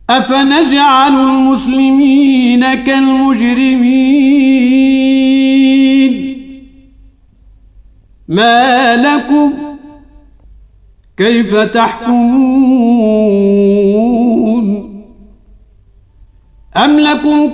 أفنجعل المسلمين كالمجرمين ما لكم كيف تحكمون أم لكم